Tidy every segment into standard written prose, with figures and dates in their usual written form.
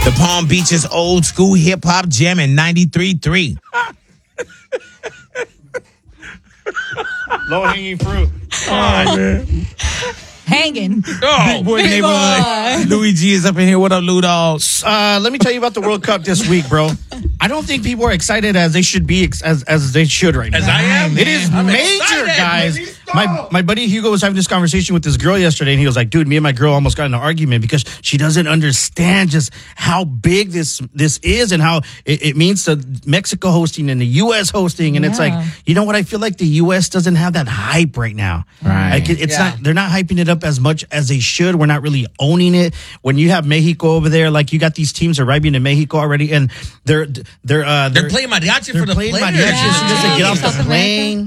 The Palm Beaches old school hip hop jam in 93.3. Low hanging fruit. Oh, man. Hanging. Big boy neighborhood. Louis G is up in here. What up, Lou Dog? Let me tell you about the World Cup this week, bro. I don't think people are excited as they should be, as they should right now. As I am? It is I'm major, excited. guys. My buddy Hugo was having this conversation with this girl yesterday, and he was like, dude, me and my girl almost got in an argument because she doesn't understand just how big this is and how it means to Mexico hosting and the U.S. hosting. And it's like, you know what? I feel like the U.S. doesn't have that hype right now. Right. Like they're not hyping it up as much as they should. We're not really owning it. When you have Mexico over there, like you got these teams arriving in Mexico already, and they're playing mariachi for the players. Mariachi as soon as they get off the plane.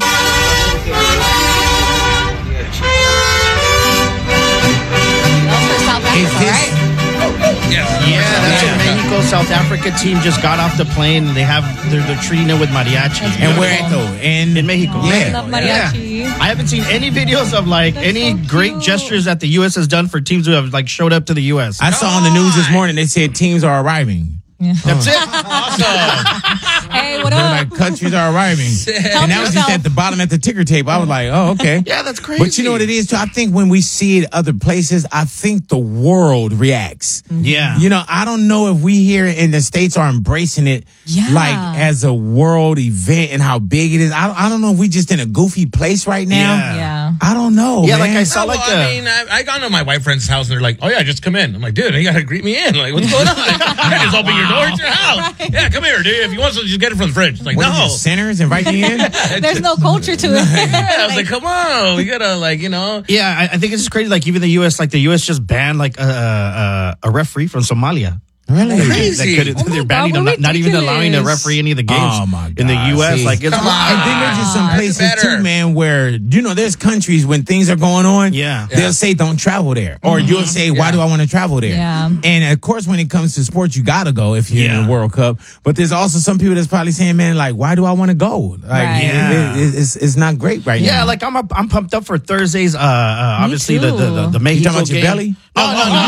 Yeah, that's what Mexico, South Africa team just got off the plane, and they're treating it with mariachi. And where at though? In Mexico. I love mariachi. Yeah. I haven't seen any videos of like any great gestures that the U.S. has done for teams who have like showed up to the U.S. I saw on the news this morning they said teams are arriving. Yeah. That's it. Awesome. Hey, what They're up? like countries are arriving. And that was just at the bottom at the ticker tape. I was like, oh, okay. Yeah, that's crazy. But you know what it is too? I think when we see it other places, I think the world reacts. Yeah. You know, I don't know if we here in the States are embracing it like as a world event and how big it is. I don't know if we just in a goofy place right now. Yeah. I don't know. Yeah, man. like I saw I got to my white friend's house and they're like, oh yeah, just come in. I'm like, dude, you got to greet me in. Like, what's going on? I just open your door. It's your house. Right. Yeah, come here, dude. If you want something, just get it from the fridge. It's like, what no. Is it, sinners invite you in? There's no culture to it. I was like, come on. We got to, Yeah, I think it's just crazy. Like, even the U.S., like, the U.S. just banned, like, a referee from Somalia. Really? Crazy. They're banning them, not even allowing to referee any of the games in the U.S. See, like, it's and then there's just some places too, man, where, you know, there's countries when things are going on, they'll say don't travel there. Or you'll say, why do I want to travel there? Yeah. And of course, when it comes to sports, you got to go if you're in the World Cup. But there's also some people that's probably saying, man, like, why do I want to go? Like, it's not great right now. Yeah, like, I'm pumped up for Thursday's, obviously, the Mexico you talking about your game. belly? No.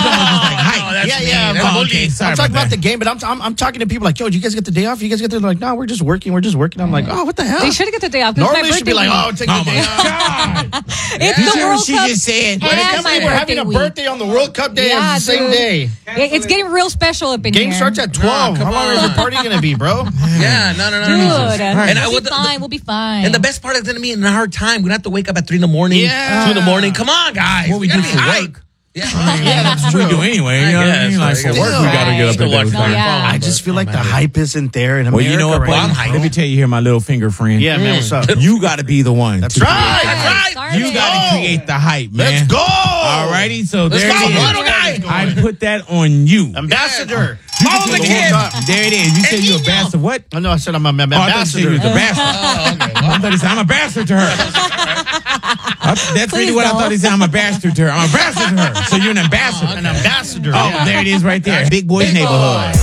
Yeah. Okay, sorry I'm talking about the game, but I'm talking to people like, yo, do you guys get the day off? You guys get the, like, no, we're just working. I'm like, oh, what the hell? They should get the day off. Normally it should be like, oh, take the day off. It's the World she Cup. just said. But it can't be we're having a birthday on the World Cup day on the same day. It's getting real special up in here. Game starts at 12. How long is the party going to be, bro? Yeah, no. Dude, And we'll be fine. And the best part is going to be in our time. We don't have to wake up at 3 in the morning, 2 in the morning. Come on, guys. What we do for work. Yeah, that's true. We do anyway. You know what I mean? Like, for work, we got to get up and do it. I just feel like the hype isn't there in America. Well, you know what, right now. let me tell you here, my little finger friend. Yeah, man, what's up? You got to be the one. That's right. That's right. You got to create the hype, man. Let's go. All righty, so Let's there go, it is. little guy. I put that on you. Ambassador. Follow the kid. There it is. You said you're a bastard. What? Oh, no, I said I'm an Oh, I thought you said you ambassador. was a bastard. I thought he said I'm a bastard to her. That's really what I thought he said. I'm a bastard to her. I'm a bastard to her. So you're an ambassador. An ambassador. Oh, there it is right there. Big Boys Neighborhood.